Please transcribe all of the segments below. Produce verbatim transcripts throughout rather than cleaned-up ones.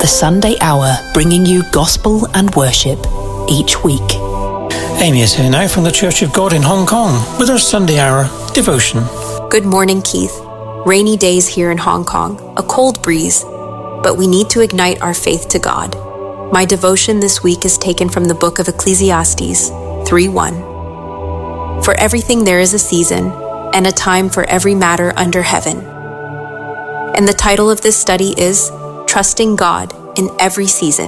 the Sunday Hour, bringing you gospel and worship each week. Amy is here now from the Church of God in Hong Kong with our Sunday Hour devotion. Good morning, Keith. Rainy days here in Hong Kong, a cold breeze, but we need to ignite our faith to God. My devotion this week is taken from the book of Ecclesiastes three one. For everything there is a season, and a time for every matter under heaven. And the title of this study is Trusting God in Every Season.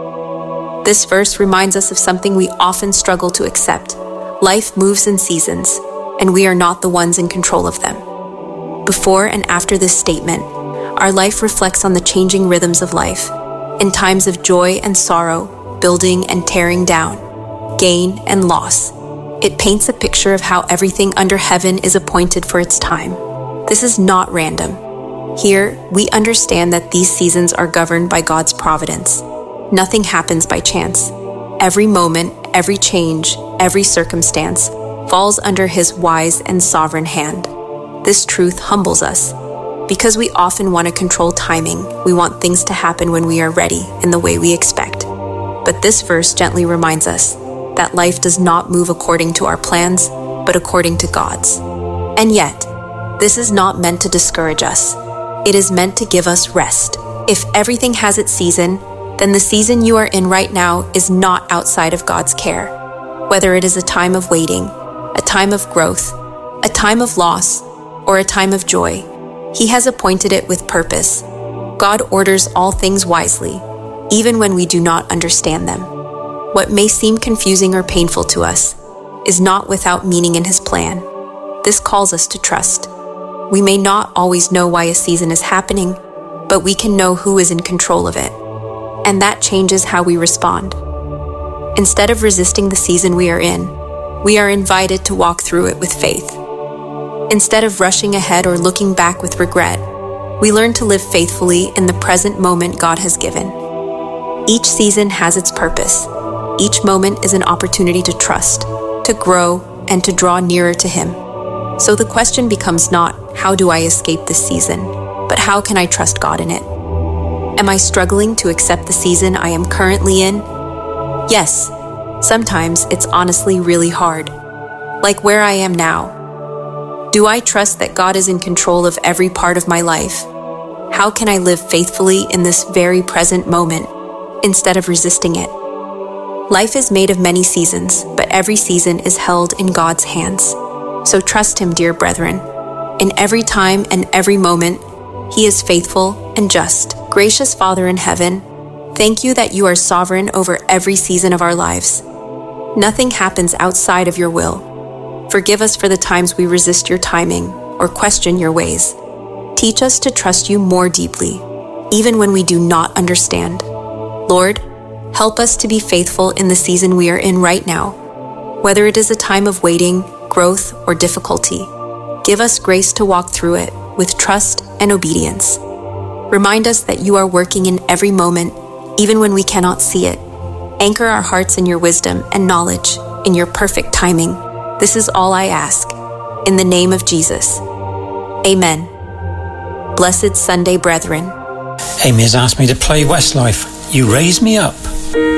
This verse reminds us of something we often struggle to accept. Life moves in seasons, and we are not the ones in control of them. Before and after this statement, our life reflects on the changing rhythms of life, in times of joy and sorrow, building and tearing down, gain and loss. It paints a picture of how everything under heaven is appointed for its time. This is not random. Here, we understand that these seasons are governed by God's providence. Nothing happens by chance. Every moment, every change, every circumstance falls under His wise and sovereign hand. This truth humbles us. Because we often want to control timing, we want things to happen when we are ready in the way we expect. But this verse gently reminds us that life does not move according to our plans, but according to God's. And yet, this is not meant to discourage us. It is meant to give us rest. If everything has its season, then the season you are in right now is not outside of God's care. Whether it is a time of waiting, a time of growth, a time of loss, or a time of joy, He has appointed it with purpose. God orders all things wisely, even when we do not understand them. What may seem confusing or painful to us is not without meaning in His plan. This calls us to trust. We may not always know why a season is happening, but we can know who is in control of it. And that changes how we respond. Instead of resisting the season we are in, we are invited to walk through it with faith. Instead of rushing ahead or looking back with regret, we learn to live faithfully in the present moment God has given. Each season has its purpose. Each moment is an opportunity to trust, to grow, and to draw nearer to Him. So the question becomes not, how do I escape this season, but how can I trust God in it? Am I struggling to accept the season I am currently in? Yes, sometimes it's honestly really hard. Like where I am now. Do I trust that God is in control of every part of my life? How can I live faithfully in this very present moment instead of resisting it? Life is made of many seasons, but every season is held in God's hands. So trust Him, dear brethren. In every time and every moment, He is faithful and just. Gracious Father in heaven, thank You that You are sovereign over every season of our lives. Nothing happens outside of Your will. Forgive us for the times we resist Your timing or question Your ways. Teach us to trust You more deeply, even when we do not understand. Lord, help us to be faithful in the season we are in right now. Whether it is a time of waiting, growth, or difficulty, give us grace to walk through it with trust and obedience. Remind us that You are working in every moment, even when we cannot see it. Anchor our hearts in Your wisdom and knowledge, in Your perfect timing. This is all I ask. In the name of Jesus. Amen. Blessed Sunday, brethren. Amy has asked me to play Westlife, You Raise Me Up.